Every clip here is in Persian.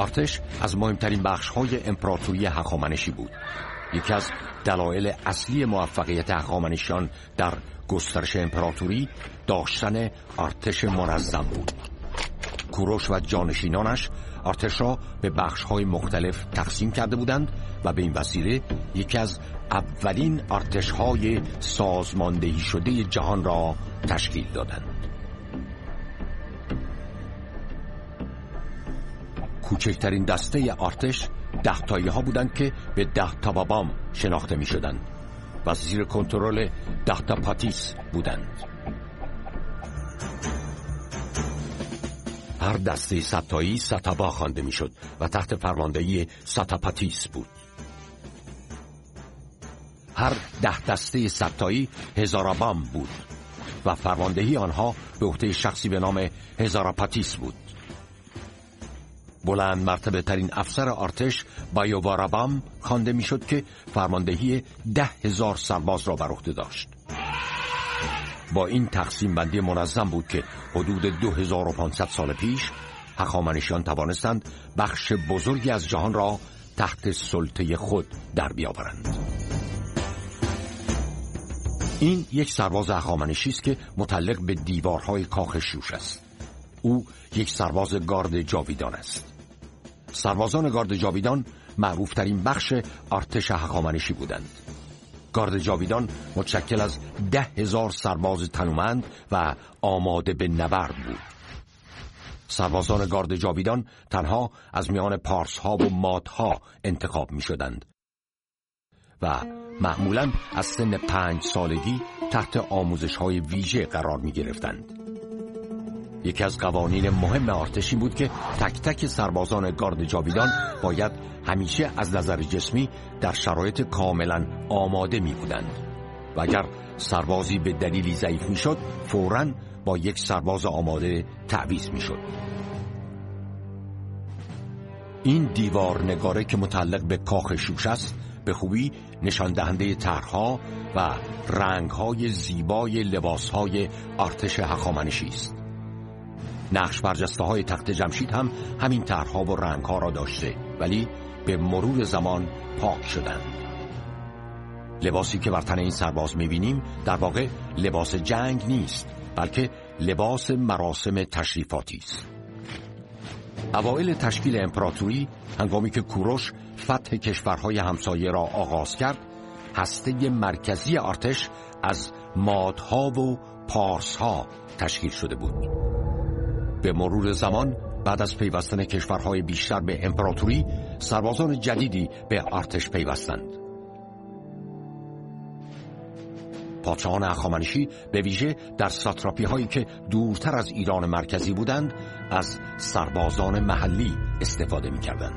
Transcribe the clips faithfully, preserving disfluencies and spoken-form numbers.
ارتش از مهمترین بخش‌های امپراتوری هخامنشی بود. یکی از دلایل اصلی موفقیت هخامنشیان در گسترش امپراتوری داشتن ارتش منظم بود. کوروش و جانشینانش ارتش را به بخش‌های مختلف تقسیم کرده بودند و به این وسیله یکی از اولین ارتش‌های سازماندهی شده جهان را تشکیل دادند. کوچکترین دسته ارتش ده تایی ها بودند که به ده تابابام شناخته می شدند و زیر کنترل ده تا پاتیس بودند. هر دسته ستایی ستابا خوانده می شد و تحت فرماندهی ستاپاتیس بود. هر ده دسته ستایی هزارابام بود و فرماندهی آنها به عهده شخصی به نام هزاراپاتیس بود. بلند مرتبه ترین افسر ارتش بایووارابام خوانده می شد که فرماندهی ده هزار سرباز را بر عهده داشت. با این تقسیم بندی منظم بود که حدود دو هزار و پانصد سال پیش هخامنشیان توانستند بخش بزرگی از جهان را تحت سلطه خود در بیاورند. این یک سرباز هخامنشی است که متعلق به دیوارهای کاخ شوش است. او یک سرباز گارد جاویدان است. سربازان گارد جاویدان معروفترین بخش ارتش هخامنشی بودند. گارد جاویدان متشکل از ده هزار سرباز تنومند و آماده به نبرد بود. سربازان گارد جاویدان تنها از میان پارس ها و ماد ها انتخاب می شدند و معمولاً از سن پنج سالگی تحت آموزش های ویژه قرار می گرفتند. یکی از قوانین مهم ارتشی بود که تک تک سربازان گارد جاویدان باید همیشه از نظر جسمی در شرایط کاملا آماده می بودند و اگر سربازی به دلیلی ضعیف می شد فوراً با یک سرباز آماده تعویض می شد. این دیوار نگاره که متعلق به کاخ شوش است به خوبی نشان دهنده طرح‌ها و رنگ‌های زیبای لباس‌های ارتش هخامنشی است. نقش برجسته های تخت جمشید هم همین طرح‌ها و رنگ‌ها را داشته ولی به مرور زمان پاک شدند. لباسی که بر تن این سرباز می‌بینیم در واقع لباس جنگ نیست بلکه لباس مراسم تشریفاتی است. اوایل تشکیل امپراتوری هنگامی که کوروش فتح کشورهای همسایه را آغاز کرد هسته مرکزی ارتش از مادها و پارسها تشکیل شده بود. به مرور زمان بعد از پیوستن کشورهای بیشتر به امپراتوری سربازان جدیدی به ارتش پیوستند. پادشاهان هخامنشی به ویژه در ساتراپی هایی که دورتر از ایران مرکزی بودند از سربازان محلی استفاده می کردند.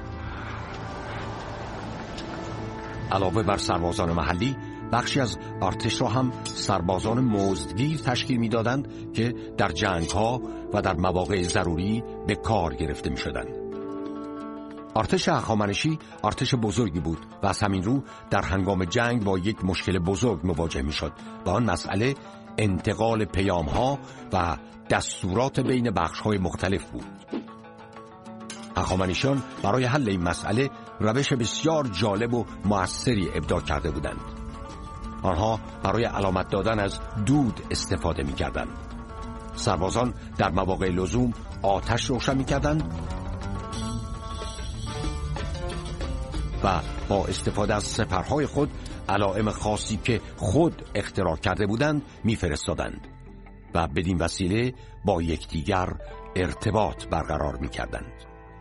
علاوه بر سربازان محلی بخشی از ارتش را هم سربازان مزدگیر تشکیل می دادند که در جنگ ها و در مواقع ضروری به کار گرفته می شدند. ارتش هخامنشی ارتش بزرگی بود و از همین رو در هنگام جنگ با یک مشکل بزرگ مواجه می شد و آن مسئله انتقال پیام ها و دستورات بین بخش های مختلف بود. هخامنشیان برای حل این مسئله روش بسیار جالب و مؤثری ابداع کرده بودند. آنها برای علامت دادن از دود استفاده می کردند. سربازان در مواقع لزوم آتش روشن می کردند و با استفاده از سپرهای خود علائم خاصی که خود اختراع کرده بودند می‌فرستادند و بدین وسیله با یکدیگر ارتباط برقرار می‌کردند.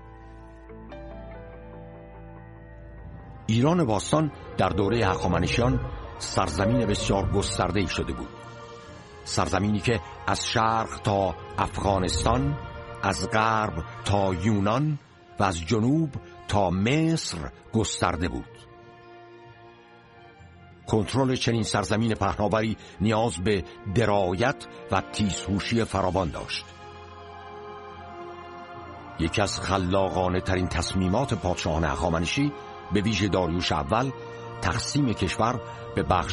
ایران باستان در دوره هخامنشیان سرزمین بسیار گسترده‌ای شده بود. سرزمینی که از شرق تا افغانستان، از غرب تا یونان و از جنوب تا مصر گسترده بود. کنترل چنین سرزمین پهناوری نیاز به درایت و تیزهوشی فراوان داشت. یکی از خلاقانه ترین تصمیمات پادشاهان هخامنشی به ویژه داریوش اول تقسیم کشور به بخش